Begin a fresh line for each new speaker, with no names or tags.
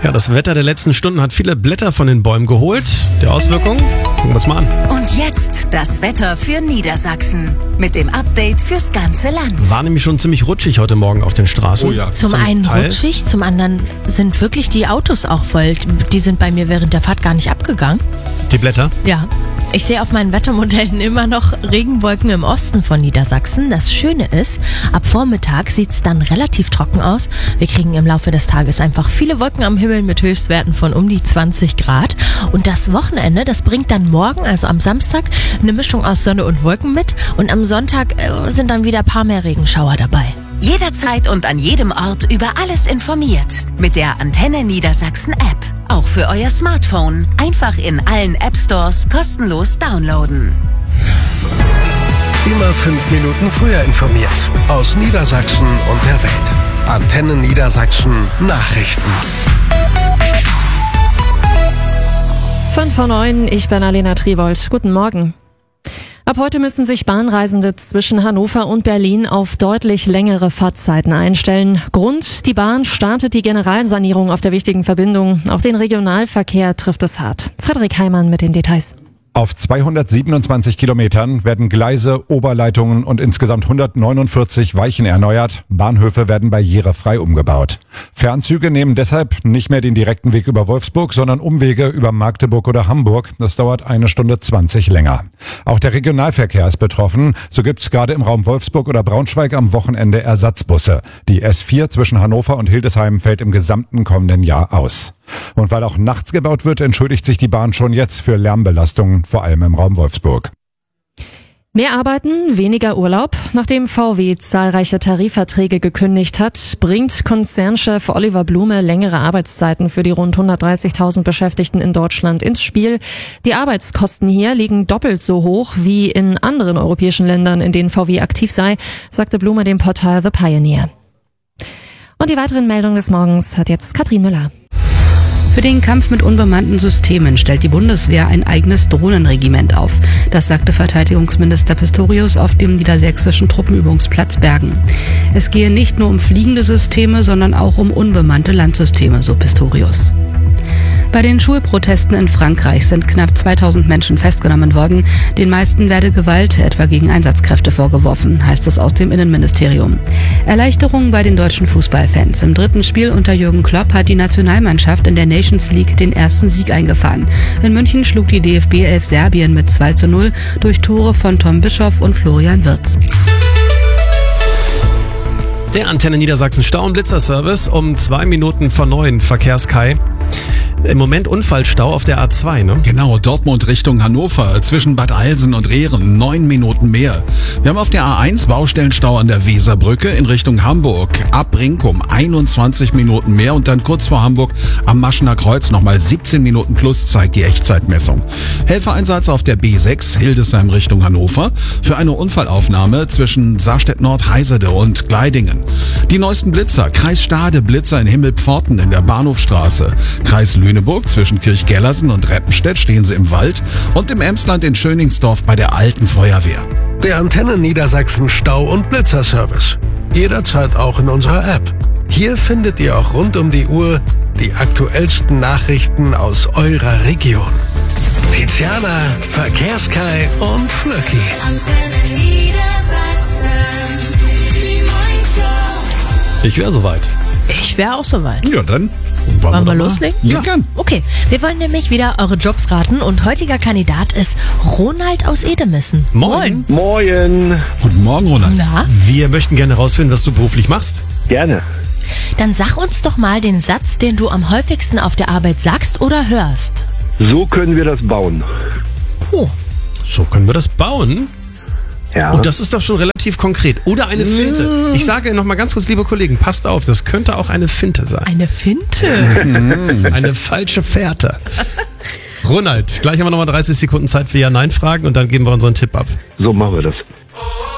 Ja, das Wetter der letzten Stunden hat viele Blätter von den Bäumen geholt. Die Auswirkungen? Gucken wir es mal an.
Und jetzt das Wetter für Niedersachsen. Mit dem Update fürs ganze Land.
War nämlich schon ziemlich rutschig heute Morgen auf den Straßen.
Oh ja.
Zum einen rutschig, zum anderen sind wirklich die Autos auch voll. Die sind bei mir während der Fahrt gar nicht abgegangen.
Die Blätter?
Ja. Ich sehe auf meinen Wettermodellen immer noch Regenwolken im Osten von Niedersachsen. Das Schöne ist, ab Vormittag sieht es dann relativ trocken aus. Wir kriegen im Laufe des Tages einfach viele Wolken am Himmel mit Höchstwerten von um die 20 Grad. Und das Wochenende, das bringt dann morgen, also am Samstag, eine Mischung aus Sonne und Wolken mit. Und am Sonntag sind dann wieder ein paar mehr Regenschauer dabei.
Jederzeit und an jedem Ort über alles informiert. Mit der Antenne Niedersachsen App. Auch für euer Smartphone. Einfach in allen App Stores kostenlos downloaden.
Immer 5 Minuten früher informiert. Aus Niedersachsen und der Welt. Antenne Niedersachsen Nachrichten.
5:09, ich bin Alena Tribold. Guten Morgen. Ab heute müssen sich Bahnreisende zwischen Hannover und Berlin auf deutlich längere Fahrtzeiten einstellen. Grund: die Bahn startet die Generalsanierung auf der wichtigen Verbindung. Auch den Regionalverkehr trifft es hart. Frederik Heimann mit den Details.
Auf 227 Kilometern werden Gleise, Oberleitungen und insgesamt 149 Weichen erneuert. Bahnhöfe werden barrierefrei umgebaut. Fernzüge nehmen deshalb nicht mehr den direkten Weg über Wolfsburg, sondern Umwege über Magdeburg oder Hamburg. Das dauert 1 Stunde 20 länger. Auch der Regionalverkehr ist betroffen. So gibt's gerade im Raum Wolfsburg oder Braunschweig am Wochenende Ersatzbusse. Die S4 zwischen Hannover und Hildesheim fällt im gesamten kommenden Jahr aus. Und weil auch nachts gebaut wird, entschuldigt sich die Bahn schon jetzt für Lärmbelastungen, vor allem im Raum Wolfsburg.
Mehr arbeiten, weniger Urlaub. Nachdem VW zahlreiche Tarifverträge gekündigt hat, bringt Konzernchef Oliver Blume längere Arbeitszeiten für die rund 130.000 Beschäftigten in Deutschland ins Spiel. Die Arbeitskosten hier liegen doppelt so hoch wie in anderen europäischen Ländern, in denen VW aktiv sei, sagte Blume dem Portal The Pioneer. Und die weiteren Meldungen des Morgens hat jetzt Katrin Müller.
Für den Kampf mit unbemannten Systemen stellt die Bundeswehr ein eigenes Drohnenregiment auf. Das sagte Verteidigungsminister Pistorius auf dem niedersächsischen Truppenübungsplatz Bergen. Es gehe nicht nur um fliegende Systeme, sondern auch um unbemannte Landsysteme, so Pistorius. Bei den Schulprotesten in Frankreich sind knapp 2000 Menschen festgenommen worden. Den meisten werde Gewalt, etwa gegen Einsatzkräfte, vorgeworfen, heißt es aus dem Innenministerium. Erleichterung bei den deutschen Fußballfans. Im 3. Spiel unter Jürgen Klopp hat die Nationalmannschaft in der Nations League den ersten Sieg eingefahren. In München schlug die DFB 11 Serbien mit 2:0 durch Tore von Tom Bischoff und Florian Wirtz.
Der Antenne Niedersachsen Stau- und Blitzerservice um 2 Minuten vor 9 Verkehrskai. Im Moment Unfallstau auf der A2, ne?
Genau, Dortmund Richtung Hannover, zwischen Bad Alsen und Rehren, 9 Minuten mehr. Wir haben auf der A1 Baustellenstau an der Weserbrücke in Richtung Hamburg. Ab Brinkum 21 Minuten mehr und dann kurz vor Hamburg am Maschener Kreuz nochmal 17 Minuten plus, zeigt die Echtzeitmessung. Helfereinsatz auf der B6 Hildesheim Richtung Hannover für eine Unfallaufnahme zwischen Saarstedt-Nord-Heisede und Gleidingen. Die neuesten Blitzer: Kreis Stade Blitzer in Himmelpforten in der Bahnhofstraße. Kreis Lüneburg zwischen Kirchgellersen und Reppenstedt stehen sie im Wald und im Emsland in Schöningsdorf bei der Alten Feuerwehr.
Der Antenne Niedersachsen Stau- und Blitzerservice. Jederzeit auch in unserer App. Hier findet ihr auch rund um die Uhr die aktuellsten Nachrichten aus eurer Region. Tiziana, Verkehrskai und Flöcki.
Antenne Niedersachsen. Die Morningshow.
Ich wäre soweit.
Ich wäre auch soweit.
Ja, dann
Wollen wir loslegen?
Ja, gern.
Okay, wir wollen nämlich wieder eure Jobs raten und heutiger Kandidat ist Ronald aus Edemissen.
Moin.
Moin.
Guten Morgen, Ronald.
Na,
Wir möchten gerne herausfinden, was du beruflich machst.
Gerne.
dann sag uns doch mal den Satz, den du am häufigsten auf der Arbeit sagst oder hörst.
So können wir das bauen.
Oh, so können wir das bauen.
Ja.
Und das ist doch schon relativ konkret. Oder eine Finte. Ich sage noch mal ganz kurz, liebe Kollegen, passt auf, das könnte auch eine Finte sein.
Eine Finte?
Eine falsche Fährte. Ronald, gleich haben wir nochmal 30 Sekunden Zeit für Ja-Nein-Fragen und dann geben wir unseren Tipp ab.
So machen wir das.